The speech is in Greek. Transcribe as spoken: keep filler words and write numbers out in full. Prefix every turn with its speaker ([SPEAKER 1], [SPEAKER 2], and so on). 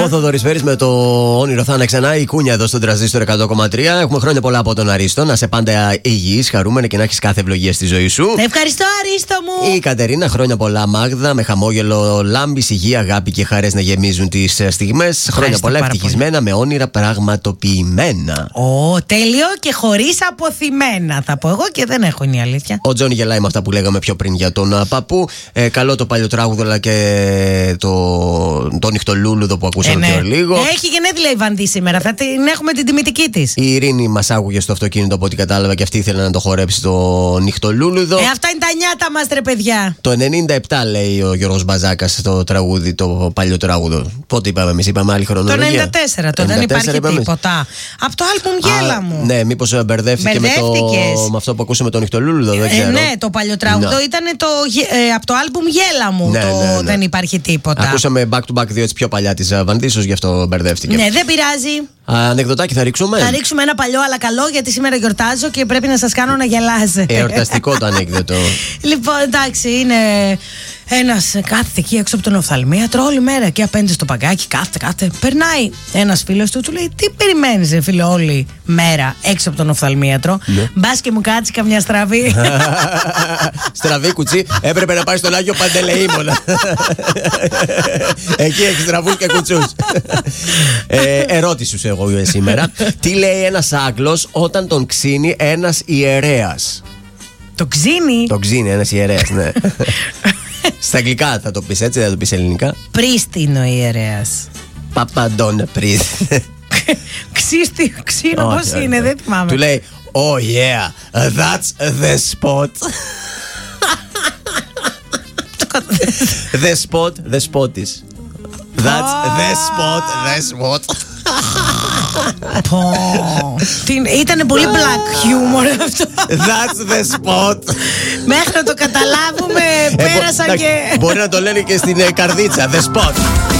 [SPEAKER 1] Ο Θοδωρής Φέρης με το όνειρο θα είναι ξανά. Η Κούνια εδώ στον Τρανζίστορ εκατό κόμμα τρία. Έχουμε χρόνια πολλά από τον Αρίστο. Να σε πάντα υγιής, χαρούμενη και να έχεις κάθε ευλογία στη ζωή σου.
[SPEAKER 2] Ευχαριστώ, Αρίστο μου.
[SPEAKER 1] Η Κατερίνα, χρόνια πολλά, Μάγδα. Με χαμόγελο, λάμπης, υγεία, αγάπη και χαρές να γεμίζουν τις στιγμές. Χρόνια πολλά, ευτυχισμένα, με όνειρα πραγματοποιημένα.
[SPEAKER 2] Ω, τέλειο και χωρίς αποθυμένα. Θα πω εγώ και δεν έχω, είναι η αλήθεια.
[SPEAKER 1] Ο Τζόνι γελάει με αυτά που λέγαμε πιο πριν για τον α, παππού. Ε, καλό το παλιό τράγουδο, αλλά και το, το νυχτολούλουδο που ακούσαμε ε, ναι. πιο λίγο.
[SPEAKER 2] Έχει γενέθλια η Βανδί σήμερα. Θα την έχουμε την τιμητική της.
[SPEAKER 1] Η Ειρήνη μας άκουγε στο αυτοκίνητο από ό,τι κατάλαβα και αυτή ήθελε να το χορέψει το νυχτολούλουδο.
[SPEAKER 2] Ε, αυτά είναι τα νιάτα μας, ρε παιδιά.
[SPEAKER 1] Το ενενήντα επτά λέει ο Γιώργος Μπαζάκας στο τραγούδι, το παλιό τραγούδο. Πότε είπαμε εμείς, είπαμε άλλη χρονολογία.
[SPEAKER 2] Το ενενήντα τέσσερα, το δεν υπάρχει τίποτα. Από το άλμπουμ Γέλα μου.
[SPEAKER 1] Ναι, μήπως μπερδεύτηκε με, το, με αυτό που ακούσαμε το νυχτολούλουδο, δεν ξέρω.
[SPEAKER 2] Ε, ναι, το παλιό τραγούδο ήταν το, ε, από το άλμπουμ Γέλα μου.
[SPEAKER 1] Ναι,
[SPEAKER 2] το
[SPEAKER 1] ναι, ναι.
[SPEAKER 2] Δεν υπάρχει τίποτα.
[SPEAKER 1] Ακούσαμε back to back δύο έτσι πιο παλιά της Βανδίσος, γι' αυτό μπερδεύτηκε.
[SPEAKER 2] Ναι, δεν πειράζει.
[SPEAKER 1] Ανεκδοτάκι θα ρίξουμε.
[SPEAKER 2] Θα ρίξουμε ένα παλιό αλλά καλό, γιατί σήμερα γιορτάζω και πρέπει να σας κάνω να γελάζετε.
[SPEAKER 1] Εορταστικό το ανέκδοτο.
[SPEAKER 2] Λοιπόν, εντάξει, είναι ένας κάθεται εκεί έξω από τον οφθαλμίατρο όλη μέρα και απέναντι στο παγκάκι. Κάθεται, κάθεται. Περνάει ένας φίλος του, του λέει: τι περιμένεις, ρε φίλε, όλη μέρα έξω από τον οφθαλμίατρο?
[SPEAKER 1] Ναι.
[SPEAKER 2] Μπας και μου κάτσει καμιά στραβή.
[SPEAKER 1] Στραβή κουτσί, έπρεπε να πάει στον Άγιο Παντελεήμονα. Εκεί έχει στραβούς και κουτσούς. ε, ερώτηση σου εγώ σήμερα. Τι λέει ένας Άγγλος όταν τον ξύνει ένας ιερέας?
[SPEAKER 2] Το ξύνει.
[SPEAKER 1] Το ξύνει ένας ιερέας, ναι. Στα αγγλικά θα το πεις έτσι, δεν θα το πεις ελληνικά.
[SPEAKER 2] Πρίστινο ο ιερέας.
[SPEAKER 1] Παπαντώνε πρίστη.
[SPEAKER 2] Ξύστη, ξύνο πώς είναι, δεν θυμάμαι.
[SPEAKER 1] Του λέει, oh yeah, that's the spot. The spot, the spot is. That's the spot, the spot.
[SPEAKER 2] Ήτανε πολύ black humor αυτό.
[SPEAKER 1] That's the spot.
[SPEAKER 2] Μέχρι να το καταλάβουμε πέρασαν και...
[SPEAKER 1] Μπορεί να το λένε και στην καρδίτσα. The spot.